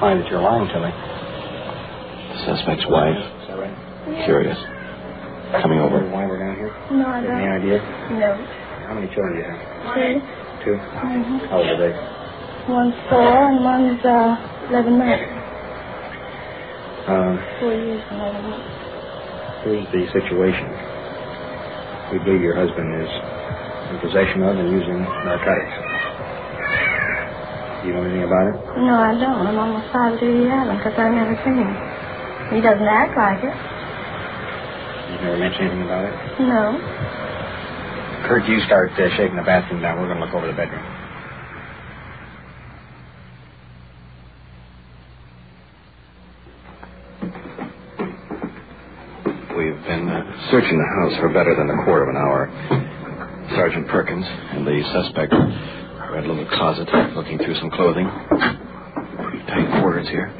find that you're lying to me. The suspect's wife. Is that right? Yeah. Curious. Coming over. Why we're down here? No, I don't. Any idea? No. How many children do you have? 2. 2? Mm-hmm. How old are they? One's 4 and one's 11 months. 4 years and 11 months. Here's the situation. We believe your husband is in possession of and using narcotics. Do you know anything about it? No, I don't. I'm almost positive he hasn't because I've never seen him. He doesn't act like it. You've never mentioned anything about it? No. Kurt, you start shaking the bathroom down. We're going to look over the bedroom. We've been searching the house for better than a quarter of an hour. Sergeant Perkins and the suspect are in a little closet looking through some clothing. Pretty tight quarters here.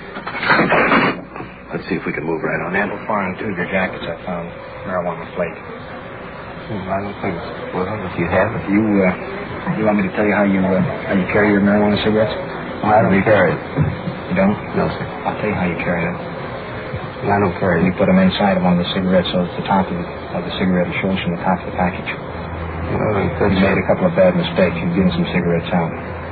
Let's see if we can move right on in. So far in 2 of your jackets, I found marijuana flake. I don't think so. Well, if you have it, you want me to tell you how you carry your marijuana cigarettes? Oh, I don't carry it. You don't? No, sir. I'll tell you how you carry it. I don't carry You it. put them inside of one of the cigarettes so that the top of the cigarette shows from the top of the package. Well, You made a couple of bad mistakes. You've given some cigarettes out.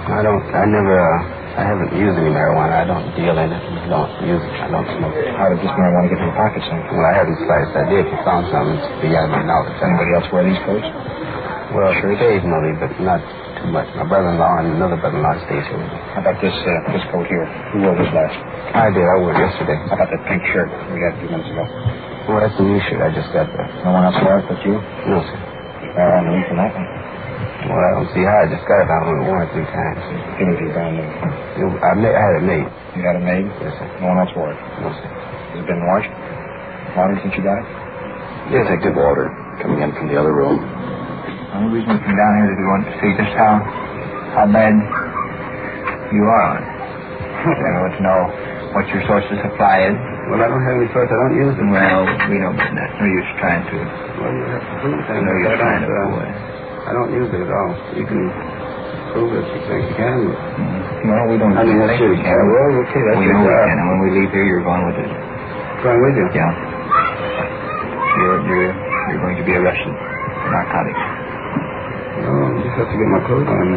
I haven't used any marijuana. I don't deal in it. I don't use it. I don't smoke it. How did this marijuana get in your pockets then? Well, I haven't sliced. I did. If you found something, you got it out. Does anybody else wear these coats? Well, sure, occasionally, but not too much. My brother-in-law and another brother-in-law stays here with me. How about this coat here? Who wore this last? I did. I wore it yesterday. How about that pink shirt we got a few minutes ago? Well, that's a new shirt I just got there. No one else wore it but you? No, sir. On the week for that one. Well, I don't see how. I just got it. I only worn it 3 times. Give it to you brand new. I had it made. You got it made? Yes, sir. No one else wore it? No, sir. Has it been washed? Watered since you got it? Detective Walter, coming in from the other room. The only reason we came down here is we wanted to see just how bad you are. We want to know what your source of supply is. Well, I don't have any source. I don't use it. Well, we know that. No use trying to. Well, you have to prove that. No use trying to. I don't use it at all. You can prove it if you think you can. No, we don't. I mean, that's think we it. can. Well, okay, that's We your know we job. can, and when we leave here, you're going with us. Going with you? Yeah. You're going to be arrested for narcotics. No, I just have to get my clothes on.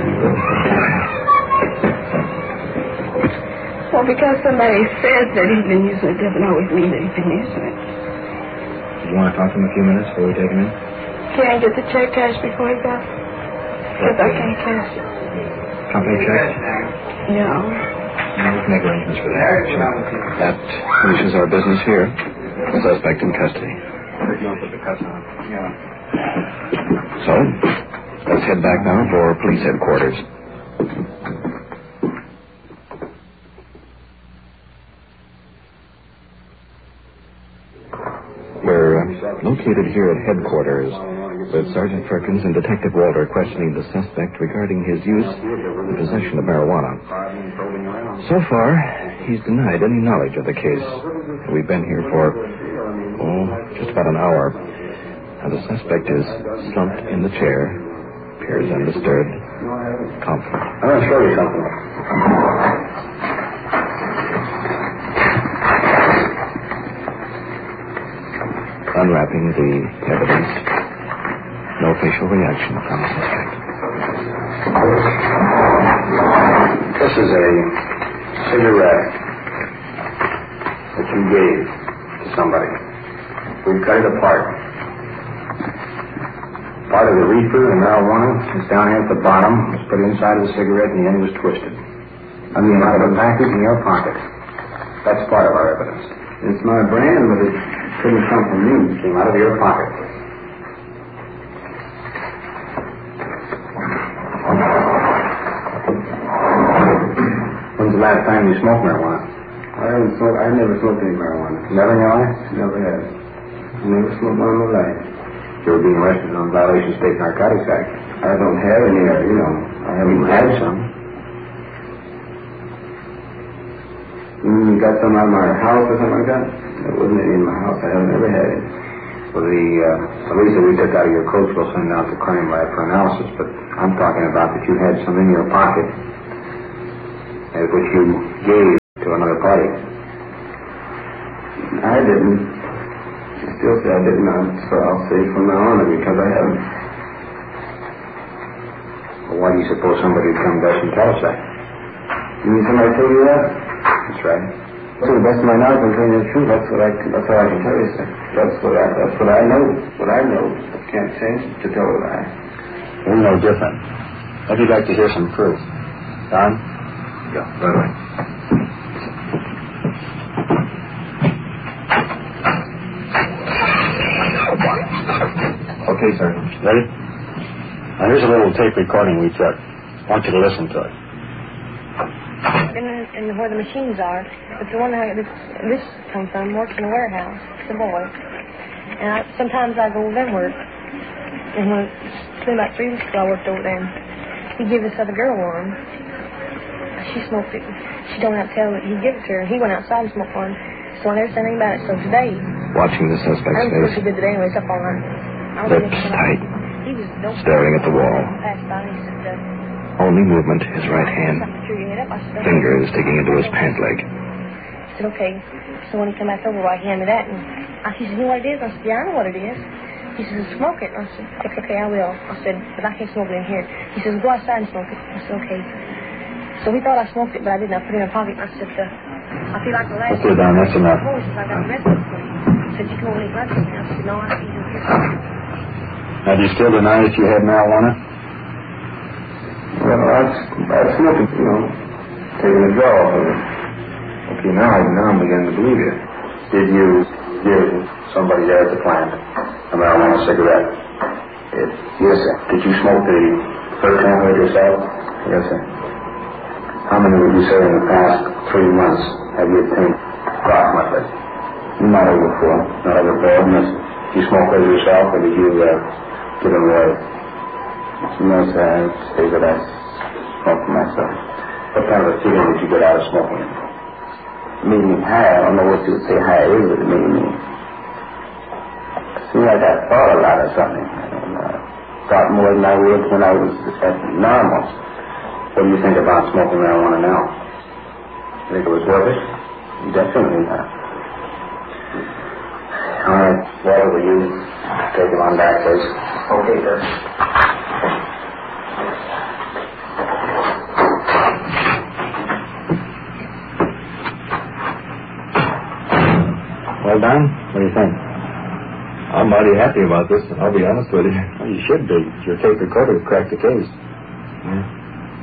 Well, because somebody says that he's been using it doesn't always mean that he's been using it. Do you want to talk to him a few minutes before we take him in? Can I get the check cashed before he goes? Because I can't cash it. Company check? No. We can make arrangements for that. That finishes our business here. The suspect in custody. You want to put the cuffs on? Yeah. So, let's head back now for police headquarters. We're located here at headquarters with Sergeant Perkins and Detective Walter questioning the suspect regarding his use and possession of marijuana. So far, he's denied any knowledge of the case. We've been here for, just about an hour. Now, the suspect is slumped in the chair, appears undisturbed, confident. I'm going to show you something. Unwrapping the evidence. No facial reaction from the suspect. This is a cigarette that you gave to somebody. We cut it apart. Part of the reefer, the marijuana, is down here at the bottom. It's put inside of the cigarette and the end was twisted. I mean, out of a package in your pocket. That's part of our evidence. It's my brand, but it couldn't come from you. It came out of your pocket. When's the last time you smoked marijuana? I never smoked any marijuana. Never in your life? Never have. I never smoked one in my life. You were being arrested on violation of State Narcotics Act. I don't have any, I haven't had some. You got some out of my house or something like that? There wasn't any in my house. I haven't ever had it. Well, the police that we took out of your coat will send out to crime lab for analysis, but I'm talking about that you had some in your pocket, which you gave to see, from now on, because I haven't. Well, why do you suppose somebody would come to us and tell us that? You mean somebody told you that? That's right. To the best of my knowledge, I'm telling you the truth. That's all I can tell you, sir. That's what I know. What I know. I can't change to tell a lie. We're no different. I'd like to hear some proof. Don? Yeah, right away. Okay, sir. Ready? Now, here's a little tape recording we took. I want you to listen to it. In where the machines are, but the one this comes from works in a warehouse. It's a boy. And sometimes I go over there and work. And it's been about 3 weeks ago I worked over there. He gave this other girl one. She smoked it. She don't have to tell me. He gave it to her. He went outside and smoked one. So I never said anything about it. So today, Watching the suspect's I don't know what face, he did today anyway. It's up on her. lips tight, He was staring at the wall. Passed by and he said, Only movement, his right hand, fingers digging into his pant leg. I said, okay. So when he came back over, he handed me that. And he said, you know what it is? I said, yeah, I know what it is. He says, smoke it. I said, okay, I will. I said, but I can't smoke it in here. He says, go outside and smoke it. I said, okay. So he thought I smoked it, but I didn't. I put it in my pocket. I said, I feel like the last... Let's go down. That's enough. Oh, he says, I got the rest of it for you. He said, you can only eat lunch with me. I said, no, I can't do it. Now, do you still deny that you had marijuana? Well, that's nothing, taking a draw off of it. Okay, now I'm beginning to believe you. Did you give somebody there at the plant a marijuana cigarette? Yes, sir. Did you smoke the first one with yourself? Yes, sir. How many would you say in the past 3 months have you obtained approximately? Not over 4. Not over 4. Did you smoke with yourself, or did you give them away? No, sir. I'd say that I smoked myself. What kind of a feeling did you get out of smoking it? It made me high. I don't know what you would say high is, but it made me... It seemed like I thought a lot of something. I thought more than I would when I was at normal. What do you think about smoking marijuana now? You think it was worth it? Definitely not. All right, Walter, will you take him on back, please? Okay, sir. Well done. What do you think? I'm mighty happy about this, I'll be honest with you. Well, you should be. Your tape recorder cracked the case. Yeah.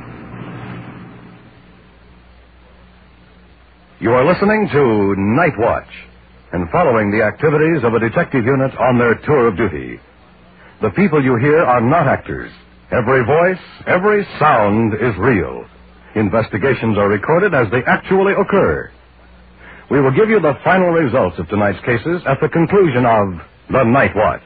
You are listening to Night Watch and following the activities of a detective unit on their tour of duty. The people you hear are not actors. Every voice, every sound is real. Investigations are recorded as they actually occur. We will give you the final results of tonight's cases at the conclusion of The Night Watch.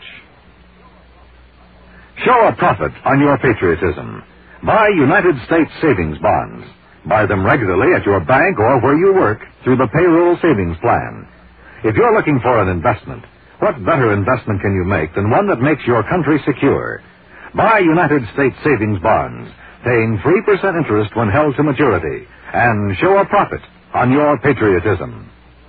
Show a profit on your patriotism. Buy United States savings bonds. Buy them regularly at your bank or where you work through the payroll savings plan. If you're looking for an investment, what better investment can you make than one that makes your country secure? Buy United States savings bonds, paying 3% interest when held to maturity, and show a profit on your patriotism.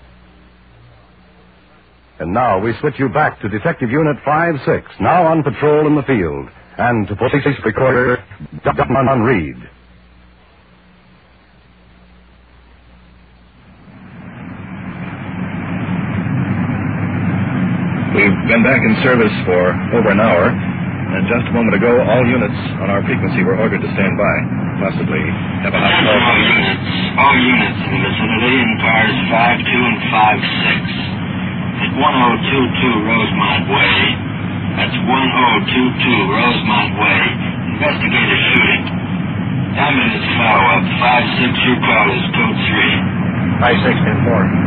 And now we switch you back to Detective Unit 5-6, now on patrol in the field, and to police recorder Don Reed. We've been back in service for over an hour, and just a moment ago, all units on our frequency were ordered to stand by, possibly have a hot call. All units in the vicinity in cars 5-2 and 5-6. At 1022 Rosemont Way, that's 1022 Rosemont Way, investigate a shooting. Ambulance follow-up, 5-6, your call is code 3. 5-6 and 4.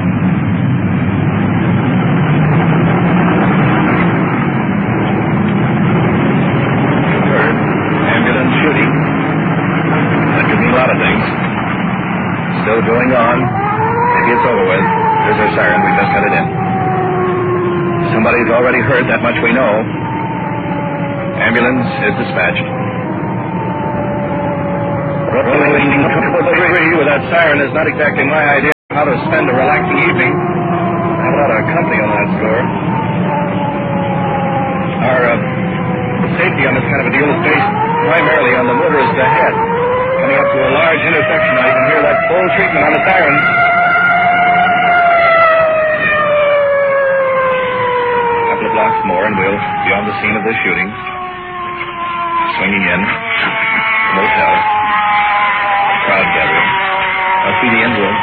Still going on. Maybe it's over with. There's our siren. We just got it in. Somebody's already heard, that much we know. Ambulance is dispatched. Rolling with that siren is not exactly my idea of how to spend a relaxing evening. I have a lot of company on that score. Our safety on this kind of a deal is based primarily on the motorist ahead. Coming up to a large intersection now, you can hear that full treatment on the sirens. A couple of blocks more and we'll be on the scene of this shooting. Swinging in. Motel. Crowd gathering. I'll see the end room.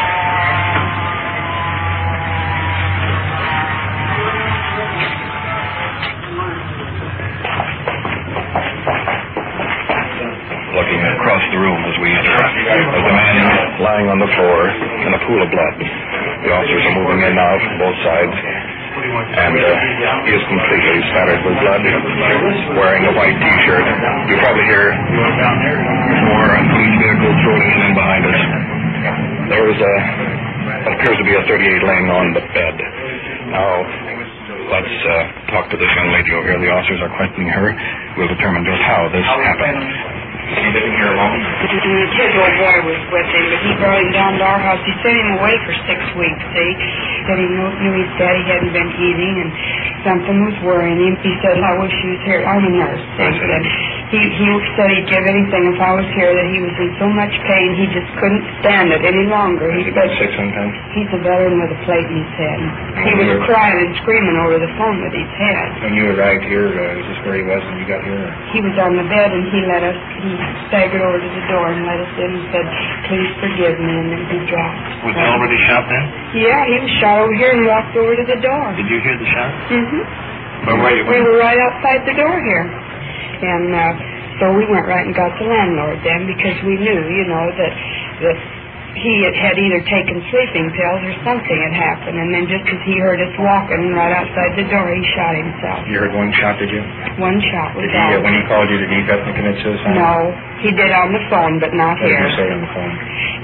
Looking across the room as we enter, there's a man lying on the floor in a pool of blood. The officers are moving in now from both sides, and he is completely spattered with blood, wearing a white T-shirt. You probably hear more police vehicles rolling in and behind us. There is what appears to be a 38 laying on the bed. Now, let's talk to this young lady over here. The officers are questioning her. We'll determine just how this happened. Is he living here alone? His old boy was with him, but he brought him down to our house. He sent him away for 6 weeks, see? That he knew his daddy hadn't been eating, and something was worrying him. He said, I wish he was here. I'm a nurse. And he said he'd give anything if I was here, that he was in so much pain he just couldn't stand it any longer. Is he about sick sometimes? He's a veteran with a plate in his head. He was crying and screaming over the phone with his head. When you arrived here, is this where he was when you got here? He was on the bed, and he staggered over to the door and let us in and said, please forgive me, and then he dropped. Was he already shot then? Yeah, he was shot over here and walked over to the door. Did you hear the shot? Mm-hmm. Where were you? We were right outside the door here. And so we went right and got the landlord then, because we knew, that he had either taken sleeping pills or something had happened. And then just as he heard us walking right outside the door, he shot himself. You heard one shot, did you? One shot was all. When he called you, did he definitely commit suicide? No, he did on the phone, but not here. What did he say on the phone?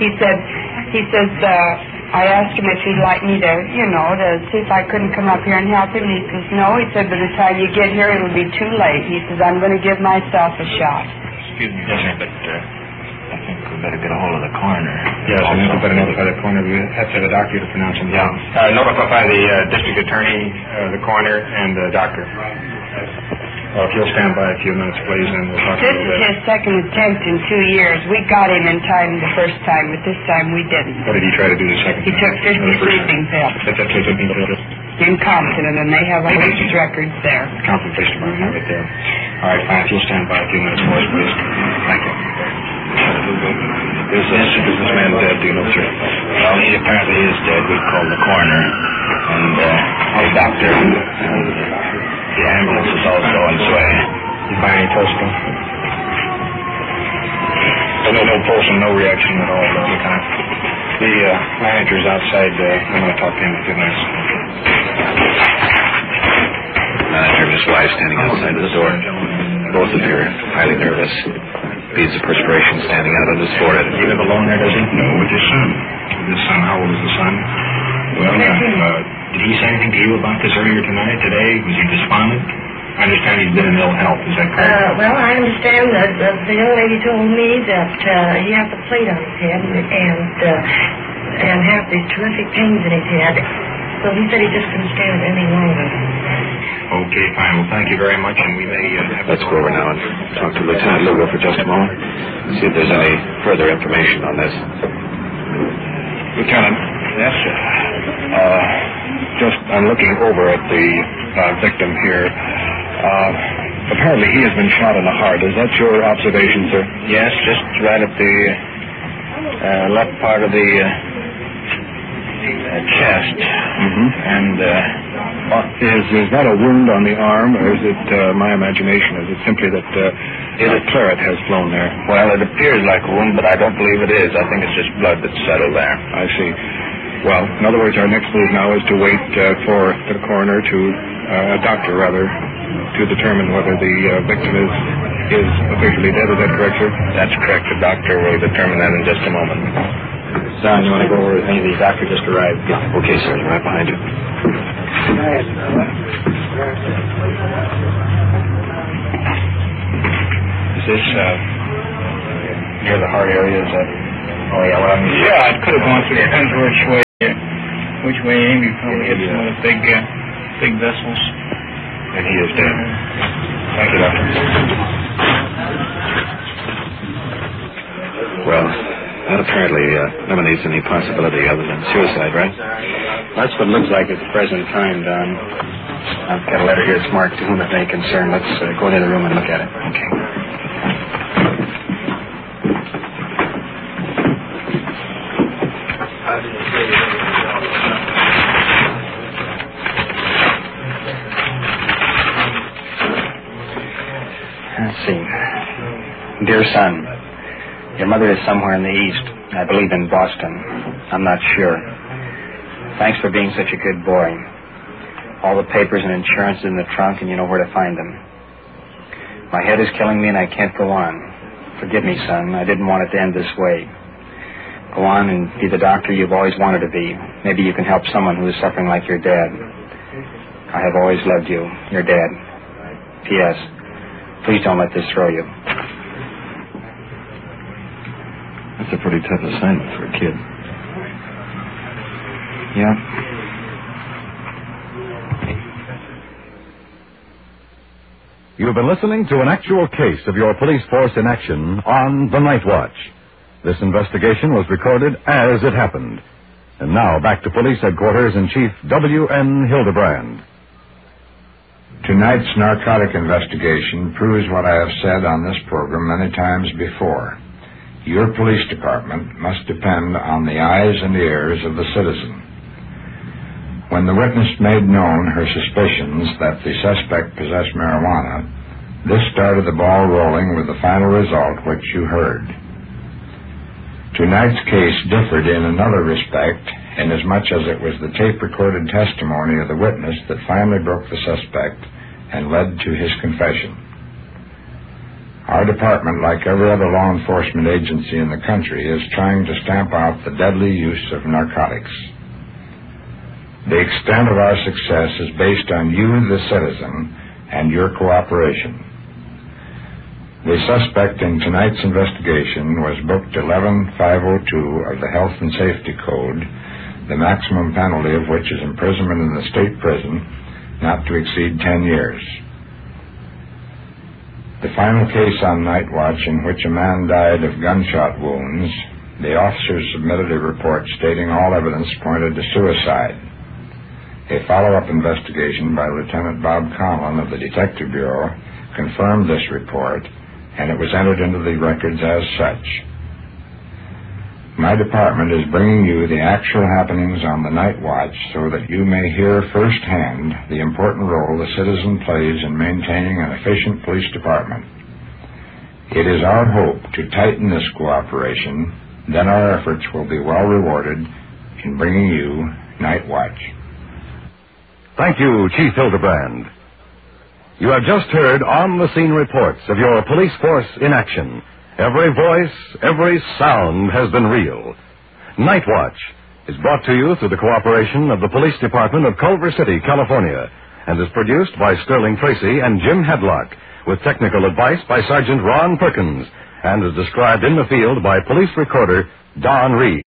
He says, I asked him if he'd like me to, to see if I couldn't come up here and help him. He says, no. He said, by the time you get here, it'll be too late. He says, I'm going to give myself a shot. Excuse me, yes, sir, but I think we better get a hold of the coroner. Yes, I think we better notify the coroner. We have to have a doctor to pronounce him. Yeah. Notify the district attorney, the coroner, and the doctor. Well, if you'll stand by a few minutes, please, and we'll talk a little bit. This is his second attempt in 2 years. We got him in time the first time, but this time we didn't. What did he try to do the second time? He took 50 sleeping pills. In Compton, and they have all his records there. Compton Police Department have it there. All right, fine. If you'll stand by a few minutes for us, please. Thank you. Is this man dead? Do you know, sir? Well, he apparently is dead. We've called the coroner and the doctor. The ambulance is also on its way. You find any pulse? No pulse and no reaction at all. The manager's outside. I'm going to talk to him in a few minutes. Manager and his wife standing outside of the door. Both appear highly nervous. Beads of perspiration standing out on his forehead. He live alone there, does he? No, with his son. How old is the son? Well, did he say anything to you about this earlier today? Was he despondent? I understand he's been in ill health. Is that correct? Well, I understand that the young lady told me that he has a plate on his head and has these terrific pains in his head. So he said he just couldn't stand it any longer. Okay, fine. Well, thank you very much, and we may Let's go over now and talk to Lieutenant Lugo for just a moment. See if there's any further information on this. Lieutenant. Yes, sir. I'm looking over at the victim here. Apparently he has been shot in the heart. Is that your observation, sir? Yes, just right at the left part of the chest. Mm-hmm. And is that a wound on the arm, or is it my imagination? Is it simply that claret has flown there? Well, it appears like a wound, but I don't believe it is. I think it's just blood that's settled there. I see. Well, in other words, our next move now is to wait for the coroner a doctor rather, to determine whether the victim is officially dead. Is that correct, sir? That's correct. The doctor will determine that in just a moment. Son, you want to go over with me? The doctor just arrived. Yeah. Okay, sir. Right behind you. Is this near the heart area? Is that? Oh, yeah. Well, yeah, it could have gone through. Depends which way aim you probably hit some of the big vessels. And he is dead. Thank you, Doctor. Well, that apparently eliminates any possibility other than suicide, right? That's what it looks like at the present time, Don. I've got a letter here that's marked to whom it may concern. Let's go into the room and look at it. Okay. Let's see. Dear son, your mother is somewhere in the East. I believe in Boston. I'm not sure. Thanks for being such a good boy. All the papers and insurance in the trunk, and you know where to find them. My head is killing me, and I can't go on. Forgive me, son. I didn't want it to end this way. Go on and be the doctor you've always wanted to be. Maybe you can help someone who is suffering like your dad. I have always loved you, your dad. P.S. Please don't let this throw you. That's a pretty tough assignment for a kid. Yeah. You have been listening to an actual case of your police force in action on The Night Watch. This investigation was recorded as it happened. And now back to Police Headquarters in Chief W.N. Hildebrand. Tonight's narcotic investigation proves what I have said on this program many times before. Your police department must depend on the eyes and ears of the citizen. When the witness made known her suspicions that the suspect possessed marijuana, this started the ball rolling with the final result which you heard. Tonight's case differed in another respect, inasmuch as it was the tape-recorded testimony of the witness that finally broke the suspect and led to his confession. Our department, like every other law enforcement agency in the country, is trying to stamp out the deadly use of narcotics. The extent of our success is based on you, the citizen, and your cooperation. The suspect in tonight's investigation was booked 11502 of the Health and Safety Code, the maximum penalty of which is imprisonment in the state prison, not to exceed 10 years. The final case on Night Watch in which a man died of gunshot wounds, the officers submitted a report stating all evidence pointed to suicide. A follow-up investigation by Lieutenant Bob Conlon of the Detective Bureau confirmed this report, and it was entered into the records as such. My department is bringing you the actual happenings on the Night Watch so that you may hear firsthand the important role the citizen plays in maintaining an efficient police department. It is our hope to tighten this cooperation, then our efforts will be well rewarded in bringing you Night Watch. Thank you, Chief Hildebrand. You have just heard on-the-scene reports of your police force in action. Every voice, every sound has been real. Night Watch is brought to you through the cooperation of the Police Department of Culver City, California, and is produced by Sterling Tracy and Jim Hadlock, with technical advice by Sergeant Ron Perkins, and is described in the field by Police Recorder Don Reed.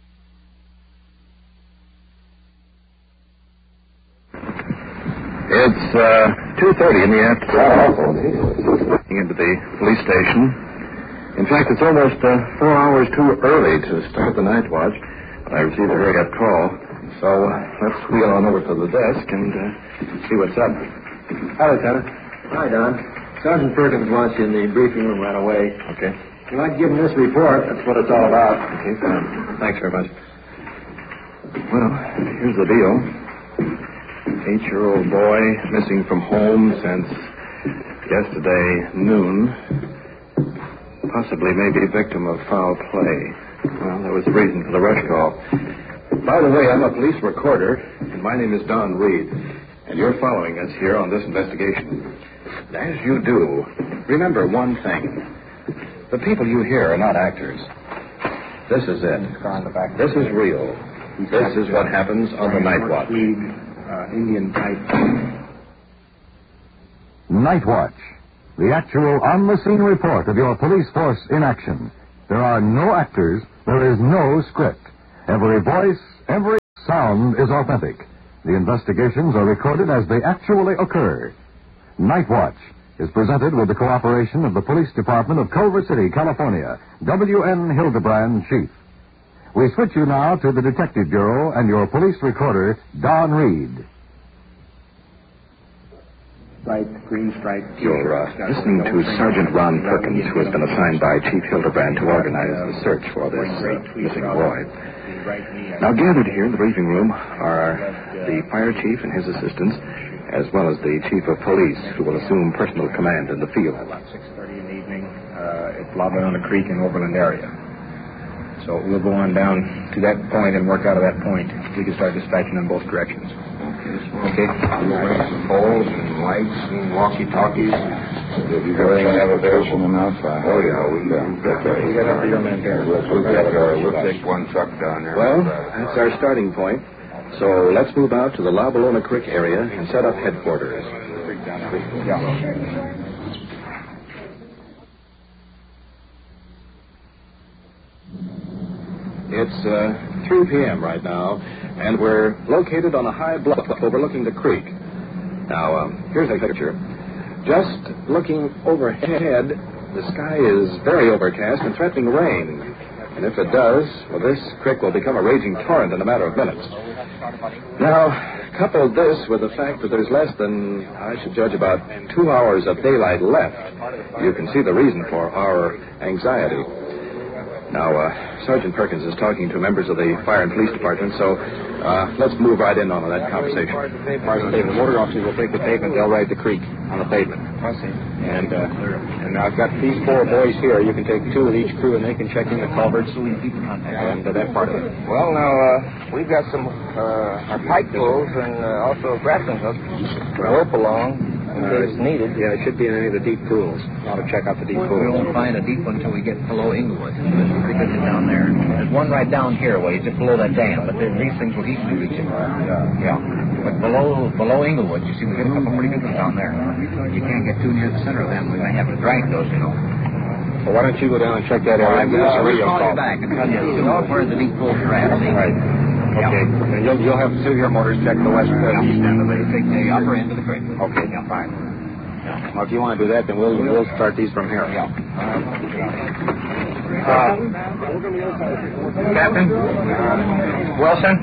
It's 2:30 in the afternoon. Into the police station. In fact, it's almost 4 hours too early to start the Night Watch. I received a hurry-up call, so let's wheel on over to the desk and see what's up. Hi, Lieutenant. Hi, Don. Sergeant Perkins wants you in the briefing room right away. Okay. If you'd like to give him this report, that's what it's all about. Okay, fine. Thanks very much. Well, here's the deal. 8-year-old boy missing from home since yesterday noon. Possibly maybe victim of foul play. Well, that was the reason for the rush call. By the way, I'm a police recorder, and my name is Don Reed, and you're following us here on this investigation. As you do, remember one thing. The people you hear are not actors. This is it. This is real. This is what happens on the Night Watch. Indian type. Night Watch, the actual on-the-scene report of your police force in action. There are no actors, there is no script. Every voice, every sound is authentic. The investigations are recorded as they actually occur. Night Watch is presented with the cooperation of the Police Department of Culver City, California. W.N. Hildebrand, Chief. We switch you now to the Detective Bureau and your police recorder, Don Reed. Green stripe. You're listening to Sergeant Ron Perkins, who has been assigned by Chief Hildebrand to organize the search for this missing boy. Now, gathered here in the briefing room are the fire chief and his assistants, as well as the chief of police, who will assume personal command in the field. About 6:30 in the evening, it's Lobbing Creek in Overland area. So we'll go on down to that point and work out of that point. We can start dispatching in both directions. Okay. We'll bring some poles and lights and walkie-talkies. Everything have a version enough? Oh, yeah, we got your men here. We'll take one truck down there. Well, that's our starting point. So let's move out to the La Bolona Creek area and set up headquarters. It's 3 p.m. right now, and we're located on a high bluff overlooking the creek. Now, here's a picture. Just looking overhead, the sky is very overcast and threatening rain. And if it does, well, this creek will become a raging torrent in a matter of minutes. Now, couple this with the fact that there's less than, I should judge, about 2 hours of daylight left. You can see the reason for our anxiety. Now, Sergeant Perkins is talking to members of the fire and police department, so let's move right in on that conversation. The motor officers will take the pavement. They'll ride the creek on the pavement. I see. And I've got these 4 boys here. You can take 2 with each crew, and they can check in the culverts and that part of it. Well, now, we've got some our pike poles and also grappling hooks to rope along. In case needed. Yeah, it should be in any of the deep pools. Ought to check out the deep pools. We won't find a deep one until we get below Inglewood. There's pretty good down there. There's one right down here, way just below that dam. But then these things will easily reach it. Yeah. But below Inglewood, you see, we get a couple pretty good ones down there. You can't get too near the center of them. We may have to drag those, you know. Well, why don't you go down and check that area? We'll call you back and tell you where the deep pools are at. Right. Okay. And you'll have 2 of your motors check the east end of the upper end of the creek. Okay. Yeah, fine. Yeah. Well, if you want to do that, then we'll start these from here. Yeah. Captain Wilson,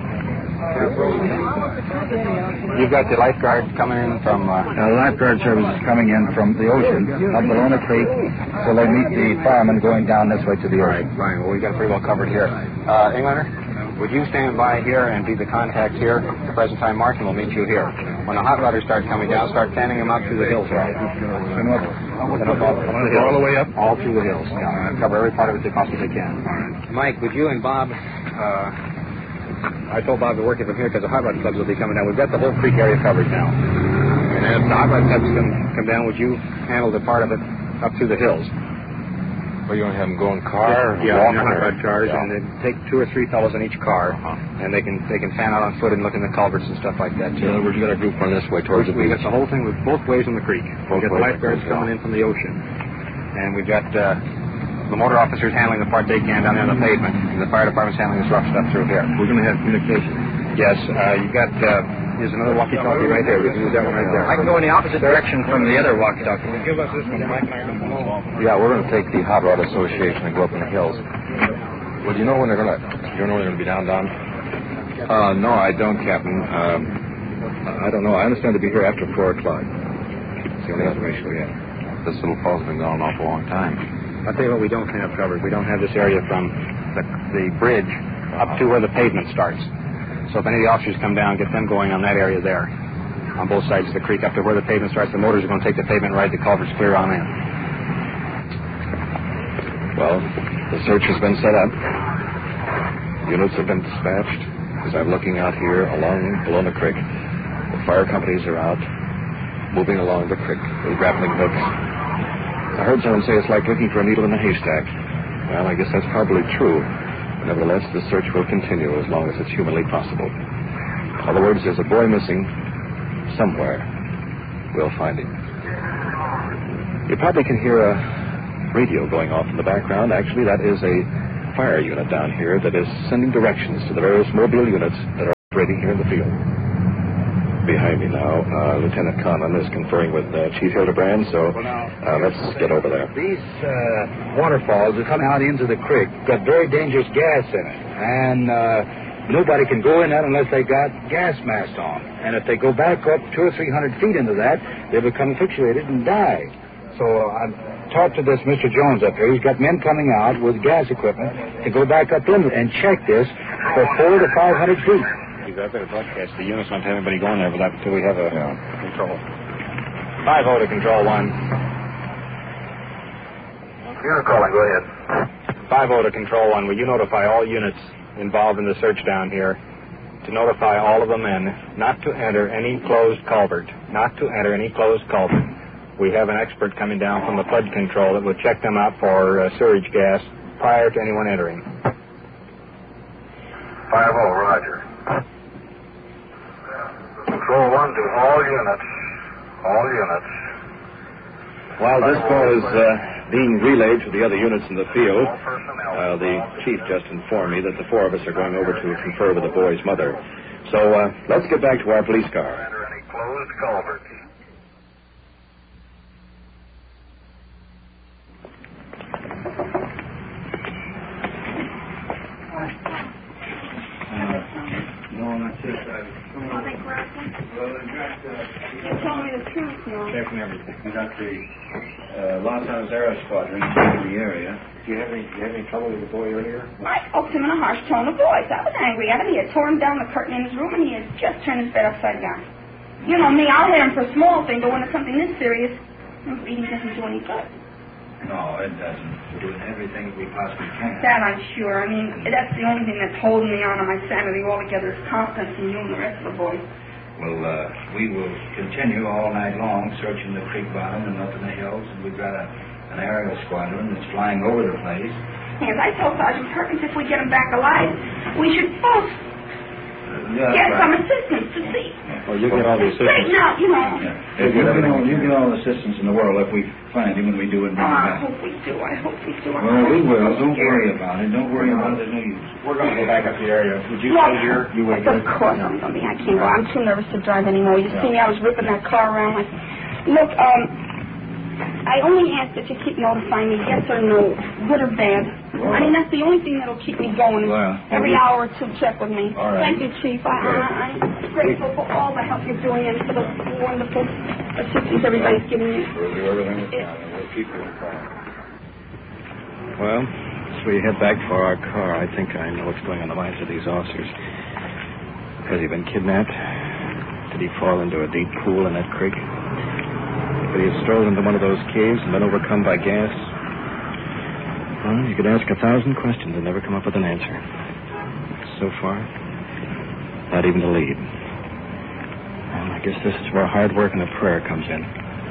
you've got the lifeguard coming in from... The lifeguard service is coming in from the ocean, up Bolona Creek, so they meet the firemen going down this way to the ocean. Right. Well, we've got it pretty well covered here. Englander, would you stand by here and be the contact here at the present time, Mark, and we'll meet you here. When the hot rodders start coming down, start fanning them up through the hills, right? All the way up? All through the hills. Yeah. Cover every part of it they possibly can. All right. Mike, would you and Bob... I told Bob to work it from here because the hot rod clubs will be coming down. We've got the whole creek area covered now. And if the hot rod clubs come down, would you handle the part of it up through the hills? Well, you want to have them go in car? Yeah, in hot rod cars, and then take 2 or 3 fellows in each car, and they can fan out on foot and look in the culverts and stuff like that, too. In other words, you got a group run this way towards the beach. We got the whole thing with both ways in the creek. We've got the lifeguards coming in from the ocean, and we've got the motor officers handling the part they can down there on the pavement, and the fire department's handling this rough stuff through here. We're going to have communication. Yes, you've got... Here's another walkie-talkie right there. We can use that one right there. I can go in the opposite direction from the other walkie-talkie. Give us this one, Mike, and I can follow. Yeah, we're going to take the Hot Rod Association and go up in the hills. Well, do you know when they're going to... You know when they're going to be down? No, I don't, Captain. I don't know. I understand to be here after 4 o'clock. That's the only information we have. This little fall's been gone an awful long time. I'll tell you what we don't have covered. We don't have this area from the bridge up to where the pavement starts. So if any of the officers come down, get them going on that area there, on both sides of the creek, up to where the pavement starts. The motors are going to take the pavement right, the culverts clear on in. Well, the search has been set up. Units have been dispatched. As I'm looking out here along Bolona Creek, the fire companies are out, moving along the creek with grappling hooks. I heard someone say it's like looking for a needle in a haystack. Well, I guess that's probably true. Nevertheless, the search will continue as long as it's humanly possible. In other words, there's a boy missing somewhere. We'll find him. You probably can hear a radio going off in the background. Actually, that is a fire unit down here that is sending directions to the various mobile units that are operating here in the field. behind me now. Lieutenant Conlon is conferring with Chief Hildebrand, so let's get over there. These waterfalls that come out into the creek got very dangerous gas in it, and nobody can go in that unless they got gas masks on. And if they go back up 200 or 300 feet into that, they become asphyxiated and die. So I've talked to this Mr. Jones up here. He's got men coming out with gas equipment to go back up in and check this for 400 to 500 feet. I better broadcast the units, not to have anybody going there until we have a control. 5-0 to Control 1. Unit calling, go ahead. 5-0 to Control 1. Will you notify all units involved in the search down here to notify all of the men not to enter any closed culvert. Not to enter any closed culvert. We have an expert coming down from the flood control that will check them out for sewage gas prior to anyone entering. 5-0, roger. Control 1 to all units. All units. While this call is being relayed to the other units in the field, the chief just informed me that the 4 of us are going over to confer with the boy's mother. So let's get back to our police car. Enter any closed culverts. You told me the truth, no? Checking everything. We got the Los Angeles Aero Squadron in the area. Do you have any trouble with the boy earlier? I spoke to him in a harsh tone of voice. I was angry at him. He had torn down the curtain in his room, and he had just turned his bed upside down. You know me, I'll hit him for a small thing, but when it's something this serious, beating doesn't do any good. No, it doesn't. We're doing everything we possibly can. That I'm sure. I mean, that's the only thing that's holding me on my sanity altogether is confidence in you and the rest of the boys. Well, we will continue all night long searching the creek bottom and up in the hills, and we've got an aerial squadron that's flying over the place. As I told Sergeant Perkins, if we get him back alive, we should both get some assistance to see. Well, you get all the assistance. Straighten out, you know. Yeah. You get all the assistance in the world if we find him and we do it. I hope we do. I hope we do. Well, we will. Don't worry about it. Don't worry about it. There's no use. We're going to go back up the area. Would you stay here? You wait here? Of course I'm going to be. I can't go. I'm too nervous to drive anymore. You see me? I was ripping that car around like... Look, I only ask that you keep notifying me, yes or no, good or bad. Well, I mean, that's the only thing that'll keep me going. Every hour or two, check with me. All right. Thank you, Chief. I'm grateful for all the help you're doing and for the wonderful assistance everybody's giving you. We'll do everything we can. We'll keep you informed. Well, as we head back for our car, I think I know what's going on the minds of these officers. Has he been kidnapped? Did he fall into a deep pool in that creek? Could he have strolled into one of those caves and been overcome by gas? Well, you could ask 1,000 questions and never come up with an answer. So far, not even a lead. Well, I guess this is where hard work and a prayer comes in.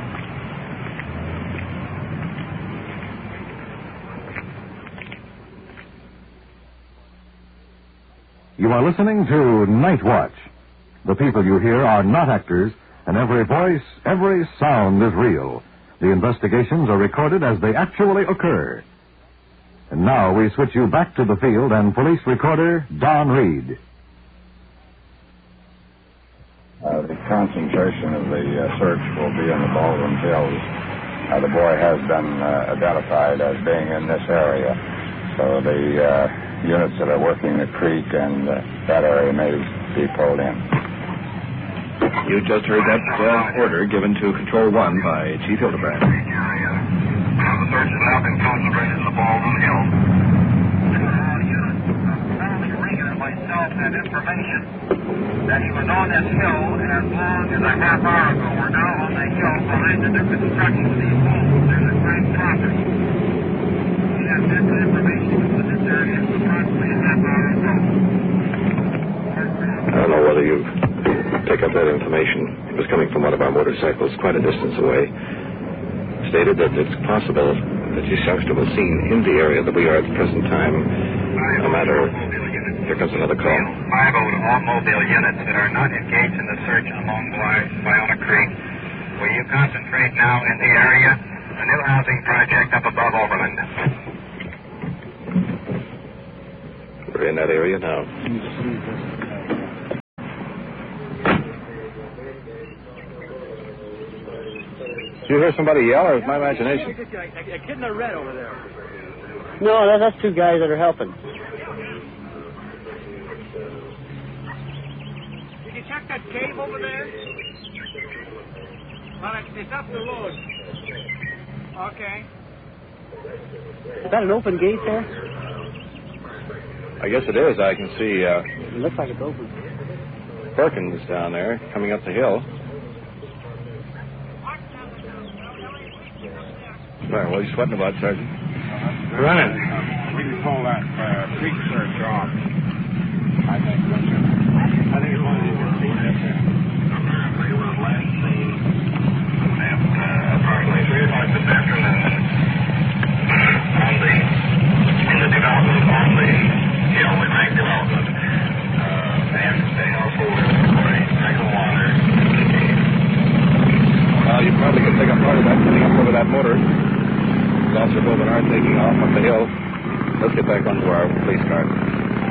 You are listening to Night Watch. The people you hear are not actors, and every voice, every sound is real. The investigations are recorded as they actually occur. And now we switch you back to the field and police recorder Don Reed. The concentration of the search will be in the Baldwin Hills. The boy has been identified as being in this area. So the units that are working the creek and that area may be pulled in. You just heard that order given to Control 1 by Chief Hildebrand. The search has now been concentrated in the Baldwin Hills. Apparently Regan and myself had information that he was on this hill as long as a half hour ago. We're now on the hill behind the new construction of these homes. There's a great property. We had this information in this area approximately a half hour ago. I don't know whether you pick up that information. It was coming from one of our motorcycles quite a distance away. Stated that it's possible that this youngster was seen in the area that we are at the present time. No matter. Here comes another call. 5-0 to all mobile units that are not engaged in the search along Wyona Creek. Will you concentrate now in the area? The new housing project up above Overland. We're in that area now. Did you hear somebody yell, or is my imagination? A kid in the red over there. No, that's two guys that are helping. Did you check that cave over there? Well, it's up the road. Okay. Is that an open gate there? I guess it is. I can see It looks like it's open. Perkins down there coming up the hill. Right, what are you sweating about, Sergeant? Running. We can pull that creek search off. I think it's one of these scenes up there. Apparently, it was last seen at approximately 3 o'clock this afternoon in the development on the hill, the Craig development. And they also reporting cycle water. Well, you probably could pick up part of that coming up over that motor. Officer Bovard taking off up the hill. Let's get back onto our police car. The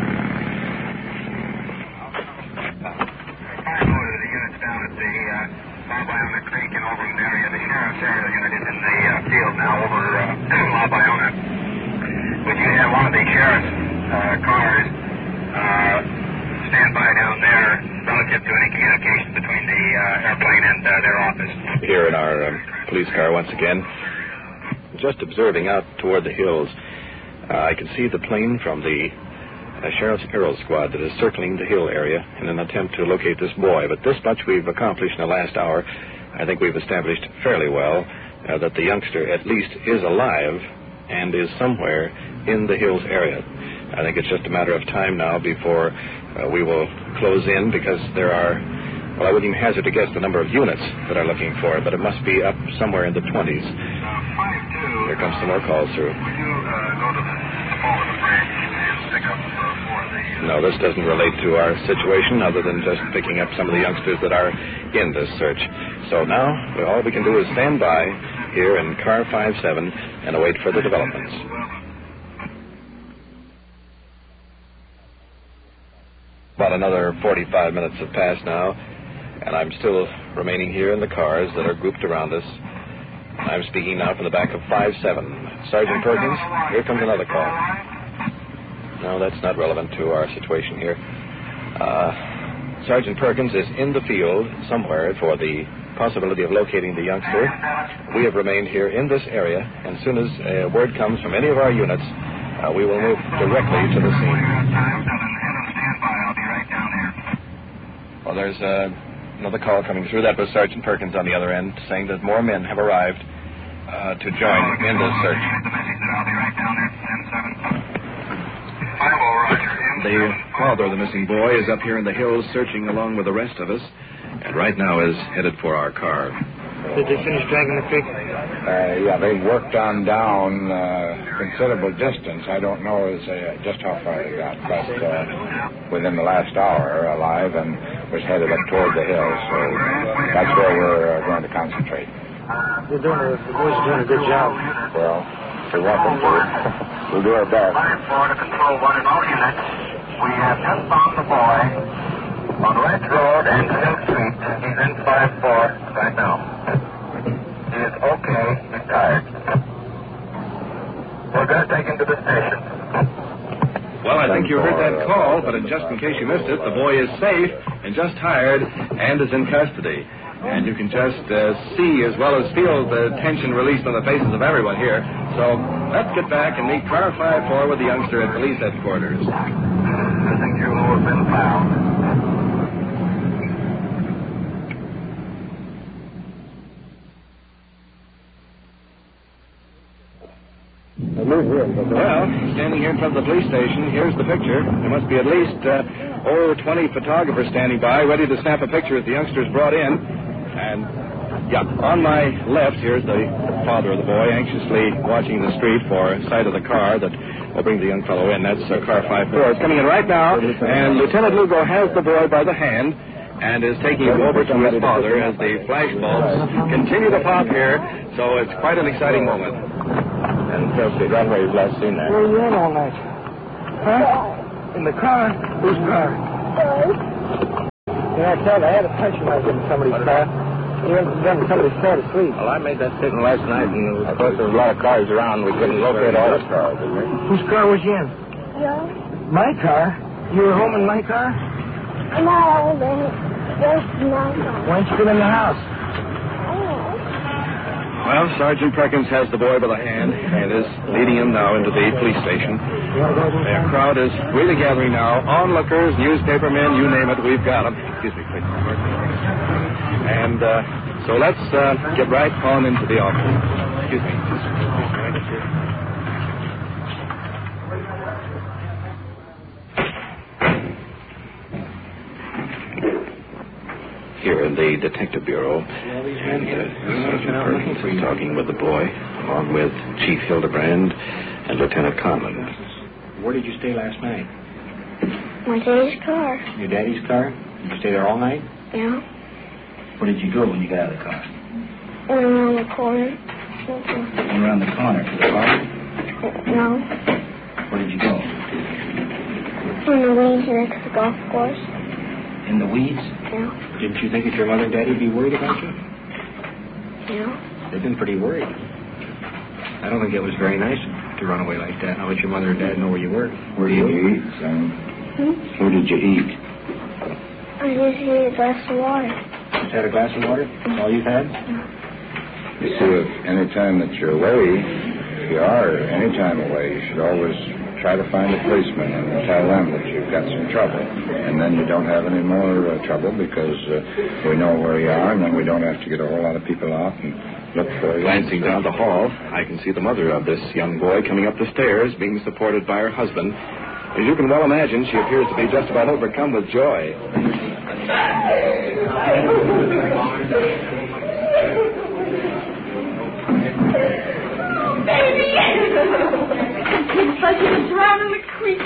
units down at the La Bayona Creek and over in the area. The sheriff's area unit is in the field now over La Bayona. Would you have one of the sheriff's cars stand by down there relative to any communication between the airplane and their office? Here in our police car once again. Just observing out toward the hills, I can see the plane from the Sheriff's Aero Squad that is circling the hill area in an attempt to locate this boy. But this much we've accomplished in the last hour. I think we've established fairly well that the youngster at least is alive and is somewhere in the hills area. I think it's just a matter of time now before we will close in, because there are, well, I wouldn't even hazard to guess the number of units that are looking for it, but it must be up somewhere in the 20s. Here comes some more calls through. Would you go to the fall of the bridge and pick up 4 of the... No, this doesn't relate to our situation other than just picking up some of the youngsters that are in this search. So now, all we can do is stand by here in car 57 and await further developments. About another 45 minutes have passed now, and I'm still remaining here in the cars that are grouped around us. I'm speaking now from the back of 57. Sergeant Perkins, here comes another call. No, that's not relevant to our situation here. Sergeant Perkins is in the field somewhere for the possibility of locating the youngster. We have remained here in this area, and as soon as word comes from any of our units, we will move directly to the scene. Well, there's another call coming through. That was Sergeant Perkins on the other end, saying that more men have arrived to join in this search. The father of the missing boy is up here in the hills searching along with the rest of us, and right now is headed for our car. Did they finish dragging the creek? Yeah, they've worked on down considerable distance. I don't know just how far they got, but within the last hour alive and was headed up toward the hills. So that's where we're going to concentrate. The boys are doing a good job. Well, we want them to. We'll do our best. Florida Control 1 in all units. We have just found the boy on Ledge Road and Hill Street. He's in 5-4 right now. He is okay. He's tired. We're going to take him to the station. Well, I think you heard that call, but just in case you missed it, the boy is safe and just tired and is in custody. And you can just see as well as feel the tension released on the faces of everyone here. So let's get back and meet car 54 with the youngster at police headquarters. I think you will have been found. Well, standing here in front of the police station, here's the picture. There must be at least 20 photographers standing by, ready to snap a picture as the youngster's brought in. And, yeah, on my left, here's the father of the boy, anxiously watching the street for sight of the car that will bring the young fellow in. That's car 54. It's coming in right now, and Lieutenant Lugo has the boy by the hand and is taking him over to his father as the flash bulbs continue to pop here. So it's quite an exciting moment. And Chelsea, run where you've last seen that. Where are you in all night? Huh? In the car? Whose car? Can I tell? I had a punch when I was in somebody's car. He went to get somebody fast asleep. Well, I made that statement last night, and of course there was a lot of cars around. We couldn't locate all the cars, didn't we? Whose car was you in? Yours? My car? You were home in my car? No, I was in my car. Why didn't you get in the house? Well, Sergeant Perkins has the boy by the hand and is leading him now into the police station. The crowd is really gathering now. Onlookers, newspapermen, you name it, we've got them. Excuse me, please. And so let's get right on into the office. Excuse me. Here in the Detective Bureau, and Sergeant Perkins is talking with the boy, along with Chief Hildebrand and Lieutenant Conlon. Where did you stay last night? My daddy's car. Your daddy's car? Did you stay there all night? Yeah. Where did you go when you got out of the car? Went around the corner. Went around the corner to the car? No. Where did you go? In the weeds next to the golf course. In the weeds? Yeah. Didn't you think that your mother and daddy would be worried about you? Yeah. They've been pretty worried. I don't think it was very nice to run away like that. How would your mother and dad know where you were? Where did you eat, son? Where did you eat? I just had a glass of water. Just had a glass of water? That's all you've had? You see, if any time that you're away, if you are any time away, you should always try to find a policeman and tell them that you've got some trouble. And then you don't have any more trouble because we know where you are, and then we don't have to get a whole lot of people out and look for you. Glancing down the hall, I can see the mother of this young boy coming up the stairs, being supported by her husband. As you can well imagine, she appears to be just about overcome with joy. Baby! It's like he was drowning in the creek.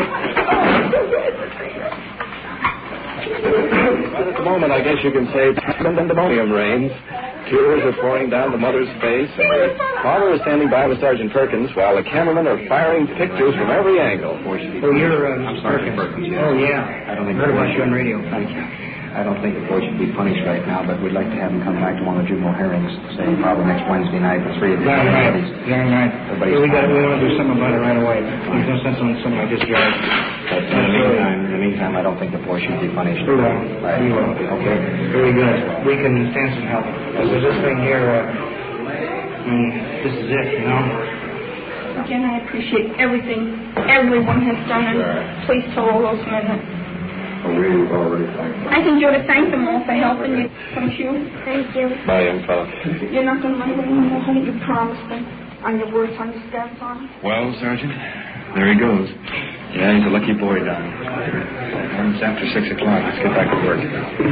Well, at the moment, I guess you can say pandemonium reigns. Tears are pouring down the mother's face, and the father is standing by with Sergeant Perkins while the cameramen are firing pictures from every angle. Oh, you're Sergeant Perkins. Yeah. Oh, yeah. I don't think heard about you on radio. Thank you. I don't think the boy should be punished right now, but we'd like to have him come back to one of the juvenile hearings, say probably next Wednesday night for 3 of the Darn right. Everybody's We want to do something about it right away. There's no sense on something like this, George. But in the meantime, I don't think the boy should be punished. We will. Right. We will. Okay. Very good. We can stand some help. There's this thing here. This is it, you know. Again, I appreciate everything everyone has done, and please tell all those men. We've already thanked them. I think you ought to thank them all for helping you. Don't you? Thank you. Bye, young fella. You're not going to let them know how you promised them on your words on the staff farm. Well, Sergeant, there he goes. Yeah, he's a lucky boy, Don. It's after 6 o'clock. Let's get back to work.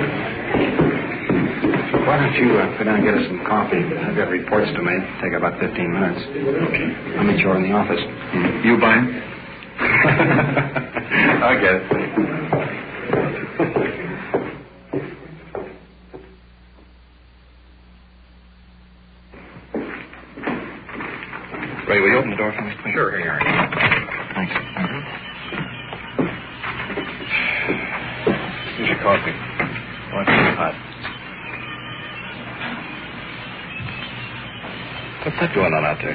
Why don't you go down and get us some coffee? I've got reports to make. Take about 15 minutes. Okay. I'll meet you over in the office. You buying? I get it. Ray, will you open the door for me, please? Sure, here. Thanks. Here's your coffee. Want it hot? What's that going on out there?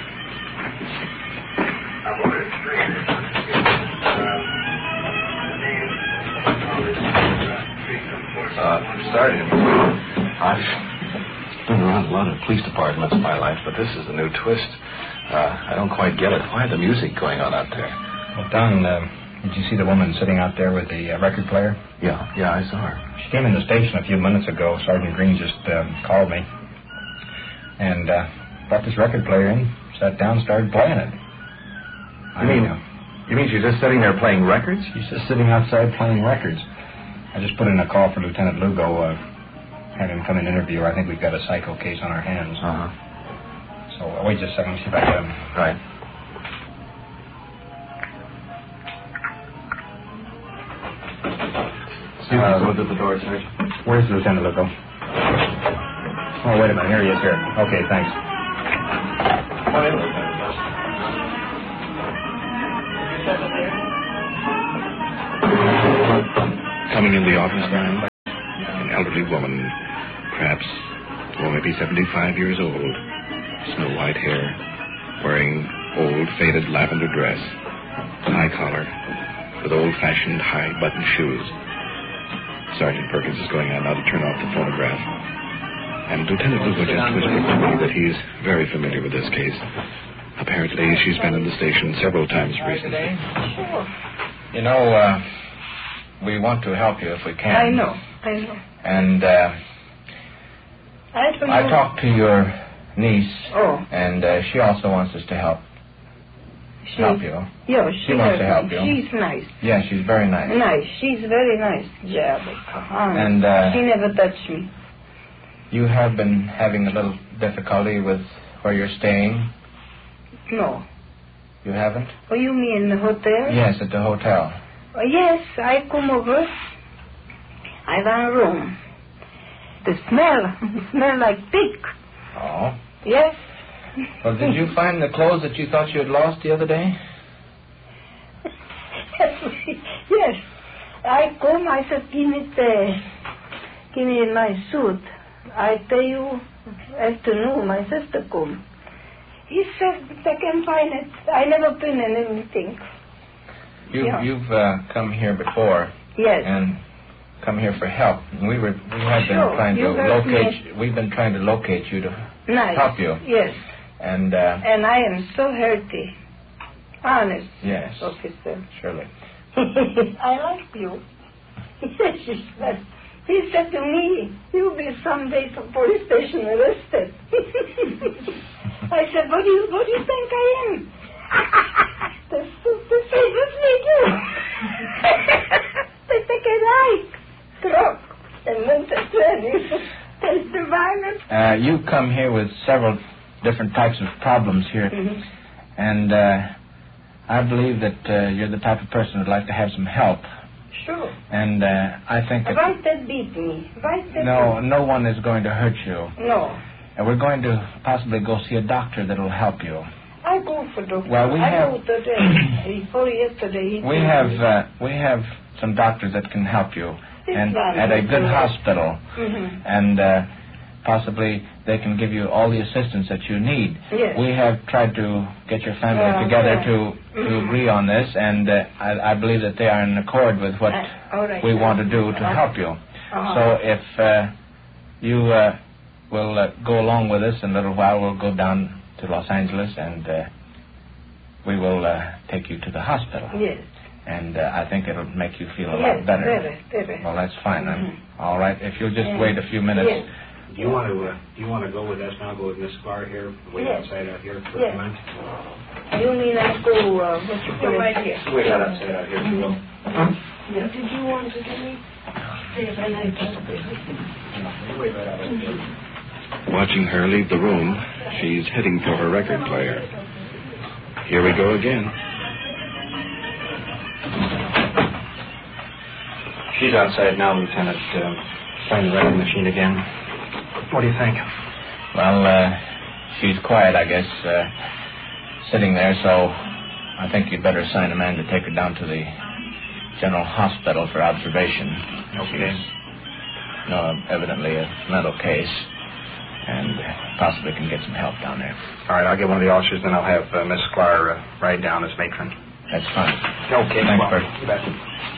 Sergeant, I've been around a lot of police departments in my life, but this is a new twist. I don't quite get it. Why the music going on out there? Well, Don, did you see the woman sitting out there with the record player? Yeah, I saw her. She came in the station a few minutes ago. Sergeant Green just called me. And brought this record player in, sat down, started playing it. You mean she's just sitting there playing records? She's just sitting outside playing records. I just put in a call for Lieutenant Lugo, have him come and interview her. I think we've got a psycho case on our hands. Uh-huh. So wait just a second, let me see if I get him. Right. Go to the door, Sergeant. Where's Lieutenant Lugo? Oh, wait a minute. Here he is, here. Okay, thanks. Come in, Lieutenant. Coming in the office now, an elderly woman, perhaps well, maybe 75 years old, snow white hair, wearing old faded lavender dress, high collar, with old-fashioned high-button shoes. Sergeant Perkins is going on now to turn off the phonograph. And Lieutenant Lugo just whispered to me that he's very familiar with this case. Apparently, she's been in the station several times recently. Sure. You know, we want to help you if we can. I know. And I talked to your niece, and she also wants us to help you. Yeah, she wants to help you. She's nice. Yeah, she's very nice. Nice. She's very nice. Yeah, and she never touched me. You have been having a little difficulty with where you're staying? No. You haven't? Oh, you mean the hotel? Yes, at the hotel. Oh, yes, I come over. I want a room. The smell like pig. Oh. Yes. Well, did you find the clothes that you thought you had lost the other day? Yes. I come, I said, give me my suit. I tell you, afternoon, my sister come. He said, I can find it. I never been in anything. You've come here before. Yes. And come here for help. And we've been trying to locate you to help you. Yes. And I am so hurty. Honest. Yes. Officer. Surely. I like you. He said to me, you'll be someday to police station arrested. I said, what do you think I am? They say this me too. They think I like drug and mental training. That's the violence. You come here with several different types of problems here. Mm-hmm. And I believe that you're the type of person who'd like to have some help. Sure. And I think that... Why that beat me? No one is going to hurt you. No. And we're going to possibly go see a doctor that will help you. I go for doctor. Well, I go today. Before yesterday. We have some doctors that can help you. And at a good hospital. Mm-hmm. And possibly they can give you all the assistance that you need. Yes. We have tried to get your family together to agree on this, and I believe that they are in accord with what we want to do to help you. So if you will go along with us in a little while, we'll go down to Los Angeles and we will take you to the hospital. Yes. And I think it'll make you feel a lot better. Better. Well, that's fine. All right. If you'll just wait a few minutes. Yes. Do you want to go with us now? Go with Miss Sklar here, wait outside out here for a month. You mean I go? What you put right here? Wait outside out here, if you will. Did you want to do me? Wait right out here. Watching her leave the room, she's heading for her record player. Here we go again. She's outside now, Lieutenant. Playing the record machine again. What do you think? Well, she's quiet, I guess, sitting there, so I think you'd better assign a man to take her down to the general hospital for observation. Okay. She's evidently a mental case, and possibly can get some help down there. All right, I'll get one of the officers, then I'll have Miss Sklar ride down as matron. That's fine. Okay. Thanks, well, Bert. you bet.